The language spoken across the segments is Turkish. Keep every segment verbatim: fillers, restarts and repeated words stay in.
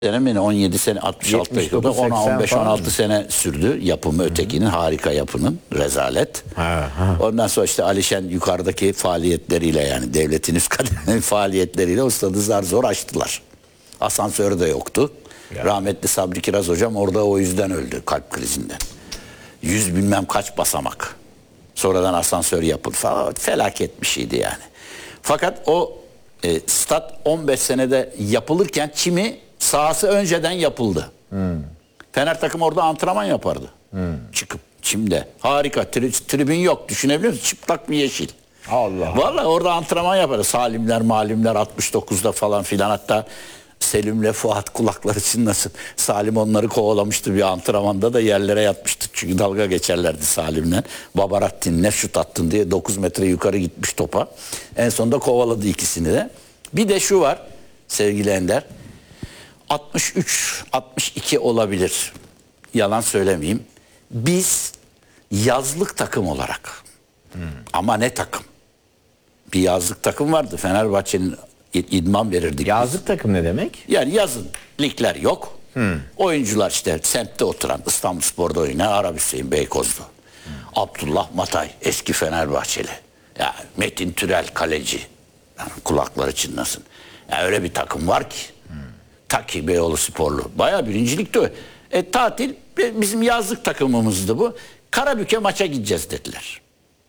Sene on yedi sene altmış altı yılda on beş on altı sene sürdü yapımı. Ötekinin harika yapının rezalet. Ha, ha. Ondan sonra işte Alişen yukarıdaki faaliyetleriyle, yani devletin üst kademeli faaliyetleriyle ustadı zar zor açtılar. Asansörü de yoktu. Ya. Rahmetli Sabri Kiraz hocam orada o yüzden öldü, kalp krizinden. Yüz bilmem kaç basamak. Sonradan asansör yapıldı falan. Felaket bir şeydi yani. Fakat o e, stat on beş senede yapılırken çimi sahası önceden yapıldı. Hmm. Fener takım orada antrenman yapardı. Hmm. Çıkıp çimde. Harika. Tri, tribün yok. Düşünebiliyor musun? Çıplak bir yeşil. Allah. Vallahi orada antrenman yapardı. Salimler, malimler altmış dokuzda falan filan. Hatta Selim'le Fuat kulakları çınlasın. Salim onları kovalamıştı bir antrenmanda da, yerlere yatmıştı. Çünkü dalga geçerlerdi Salim'le. Babarattin ne şut attın diye dokuz metre yukarı gitmiş topa. En sonunda kovaladı ikisini de. Bir de şu var sevgili Ender. altmış üç altmış iki olabilir. Yalan söylemeyeyim. Biz yazlık takım olarak. Hmm. Ama ne takım? Bir yazlık takım vardı. Fenerbahçe'nin idman verirdik. Yazlık biz. Takım ne demek? Yani yazın ligler yok. Hmm. Oyuncular işte semtte oturan, İstanbulspor'da oynayan Arap Hüseyin Beykozlu. Hmm. Abdullah Matay eski Fenerbahçeli. Ya Metin Türel kaleci. Yani kulakları çınlasın. Yani öyle bir takım var ki. Hmm. Taki Beyoğlu Sporlu. Bayağı birincilikti o. E, tatil bizim yazlık takımımızdı bu. Karabük'e maça gideceğiz dediler.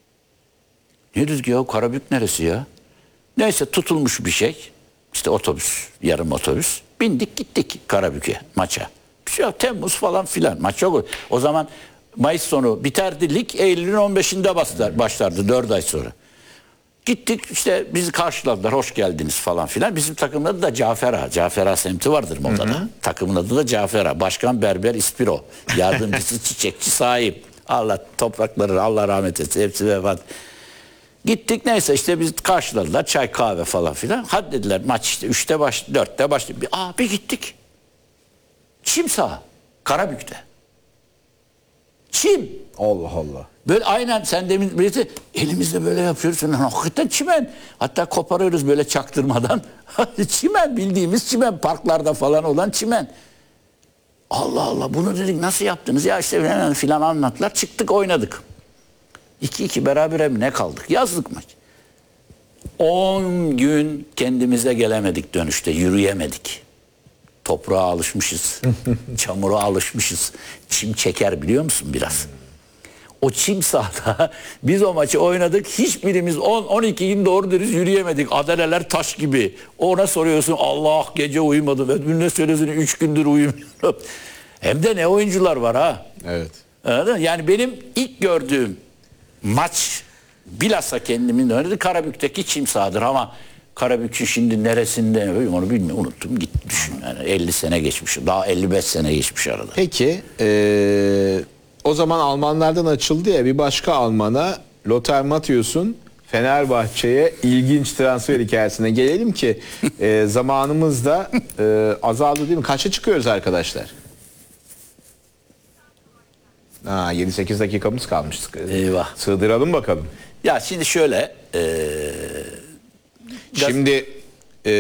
Ne dedik ya, Karabük neresi ya? Neyse tutulmuş bir şey. İşte otobüs, yarım otobüs. Bindik gittik Karabük'e maça. Bir şey yok, Temmuz falan filan. Maç yok. O zaman Mayıs sonu biterdi lig. Eylül'ün on beşinde başlar, başlardı dört ay sonra. Gittik işte, bizi karşıladılar. Hoş geldiniz falan filan. Bizim takımın adı da Cafer Ağa. Cafer Ağa semti vardır Moda'da. Hı hı. Takımın adı da Cafer Ağa. Başkan Berber İspiro. Yardımcısı Çiçekçi Sahip. Allah toprakları, Allah rahmet etsin. Hepsi vefat. Gittik neyse işte biz karşıladılar. Çay kahve falan filan. Hadi dediler maç işte üçte baş, dörtte başladı. Bir, aa bir gittik. Çim saha. Karabük'te. Çim. Allah Allah. Böyle aynen sen demin birisi elimizde böyle yapıyoruz. Hakikaten çimen. Hatta koparıyoruz böyle çaktırmadan. Çimen, bildiğimiz çimen. Parklarda falan olan çimen. Allah Allah, bunu dedik nasıl yaptınız? Ya işte filan anlattılar. Çıktık oynadık. iki iki berabere mi ne kaldık? Yazlık maç. on gün kendimize gelemedik dönüşte. Yürüyemedik. Toprağa alışmışız. Çamura alışmışız. Çim çeker biliyor musun biraz? O çim sahada biz o maçı oynadık. Hiçbirimiz on on iki gün doğru dürüst yürüyemedik. Adaleler taş gibi. Ona soruyorsun, Allah gece uyumadı. Ve ne söylüyorsun, üç gündür uyumuyorum. Hem de ne oyuncular var ha. Evet. Yani benim ilk gördüğüm maç bilhassa kendimin oynadı Karabük'teki çim sahadır, ama Karabük'ün şimdi neresinde onu bilmiyorum, unuttum gitti, düşün yani elli sene geçmiş, daha elli beş sene geçmiş arada. Peki ee, o zaman Almanlardan açıldı ya, bir başka Alman'a, Lothar Matthäus'un Fenerbahçe'ye ilginç transfer hikayesine gelelim ki e, zamanımız da e, azaldı değil mi? Kaça çıkıyoruz arkadaşlar? Ha, yedi sekiz dakikamız kalmış. Eyvah. Sığdıralım bakalım. Ya şimdi şöyle e, şimdi e,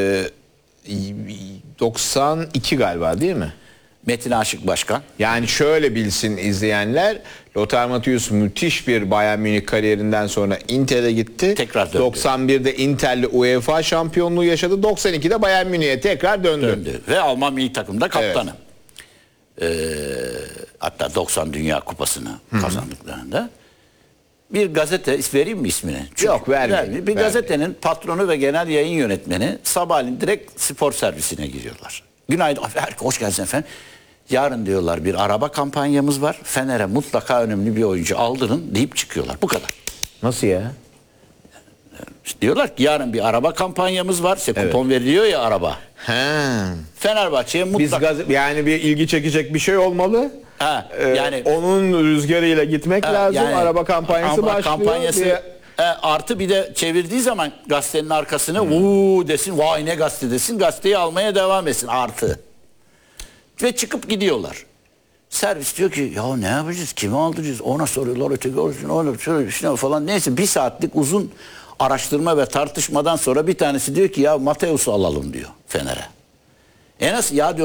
doksan iki galiba değil mi? Metin Aşık Başkan. Yani şöyle bilsin izleyenler, Lothar Matthäus müthiş bir Bayern Münih kariyerinden sonra Inter'e gitti. Tekrar döndü. doksan birde Inter'le UEFA şampiyonluğu yaşadı. doksan ikide Bayern Münih'e tekrar döndü. döndü. Ve Alman milli takımda kaptanı. Evet. Ee, hatta doksan Dünya Kupası'nı Hı-hı. kazandıklarında bir gazete, vereyim mi ismini? Çünkü Yok vermeyin. Bir gazetenin patronu ve genel yayın yönetmeni sabahleyin direkt spor servisine giriyorlar. Günaydın, hoş geldiniz efendim. Yarın diyorlar bir araba kampanyamız var. Fener'e mutlaka önemli bir oyuncu aldırın deyip çıkıyorlar. Bu kadar. Nasıl ya? Diyorlar ki yarın bir araba kampanyamız var. İşte kupon evet. veriliyor ya araba. He. Fenerbahçe'ye mutlaka... Biz yani bir ilgi çekecek bir şey olmalı. Ha, yani ee, onun rüzgarıyla gitmek ha, lazım. Yani, araba kampanyası başlıyor. Kampanyası diye... e, artı bir de çevirdiği zaman gazetenin arkasına uuu desin, vay ne gazete desin. Gazeteyi almaya devam etsin artı. Ve çıkıp gidiyorlar. Servis diyor ki ya ne yapacağız? Kimi aldıracağız? Ona soruyorlar. Öteki ona şöyle falan. Neyse bir saatlik uzun araştırma ve tartışmadan sonra bir tanesi diyor ki ya Matthäus'u alalım diyor Fener'e. E nasıl ya diyor.